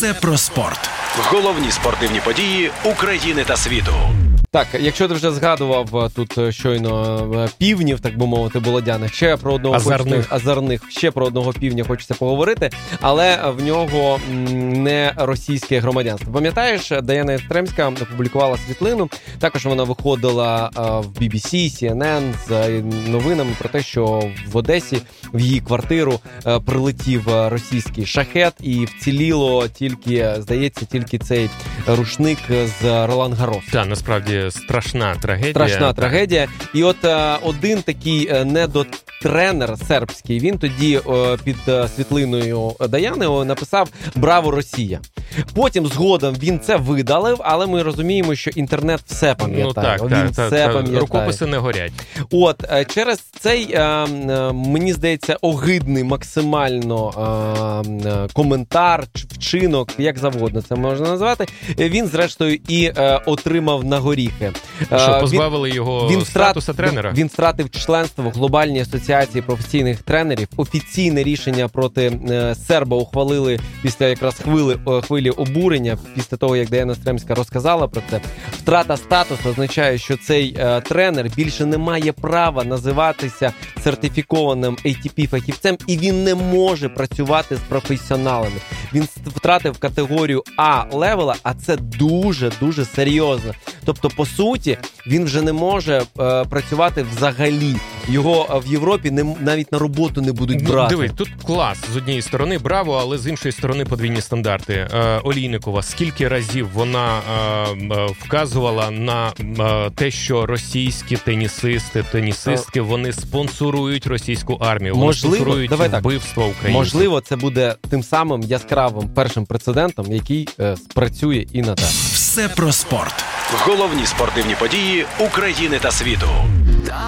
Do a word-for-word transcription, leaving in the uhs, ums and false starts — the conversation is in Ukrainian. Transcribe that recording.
Все про спорт. Головні спортивні події України та світу. Так, якщо ти вже згадував тут щойно півнів, так би мовити, болодяних, ще про одного азарних. Хочеться, азарних, ще про одного півня хочеться поговорити, але в нього не російське громадянство. Пам'ятаєш, Даяна Єстремська опублікувала світлину, також вона виходила в бі бі сі, сі ен ен з новинами про те, що в Одесі в її квартиру прилетів російський шахет і вціліло тільки, здається, тільки цей рушник з Ролан Гарос. Так, насправді страшна трагедія. Страшна трагедія. І от е, один такий е, недотренер сербський, він тоді е, під е, світлиною Даяни написав «Браво, Росія». Потім згодом він це видалив, але ми розуміємо, що інтернет все пам'ятає. Ну так, він так, все так, пам'ятає. Рукописи не горять. От, е, через цей, е, е, мені здається, огидний максимально е, е, коментар, вчинок, як завгодно це можна назвати, він, зрештою, і е, отримав на горіхи. Що, позбавили він, його він статуса втрат, тренера? Він втратив членство в Глобальній асоціації професійних тренерів. Офіційне рішення проти е, серба ухвалили після якраз хвили, е, хвилі обурення, після того, як Даяна Єстремська розказала про це. Втрата статусу означає, що цей е, тренер більше не має права називатися сертифікованим ей ті пі-фахівцем, і він не може працювати з професіоналами. Він втратив категорію А-левела, а це дуже-дуже серйозно. Тобто, по суті, він вже не може е, працювати взагалі. Його в Європі не, навіть на роботу не будуть брати. Ну, дивись, тут клас. З однієї сторони браво, але з іншої сторони подвійні стандарти. Е, Олійникова, скільки разів вона е, вказувала на е, те, що російські тенісисти, тенісистки, вони спонсорують російську армію, вони можливо, спонсорують вбивство українців. Можливо, це буде тим самим яскравим першим прецедентом, який е, спрацює і надалі. Все про спорт. Головні спортивні події України та світу.